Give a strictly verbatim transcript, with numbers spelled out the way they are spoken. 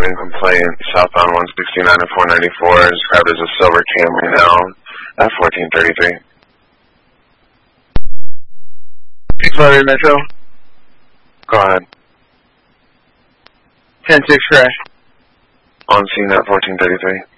driving complaint, southbound one sixty-nine and four ninety-four, is described as a silver Camry now at fourteen thirty-three. Exploded Metro. Go ahead. ten six crash. On scene at fourteen thirty-three.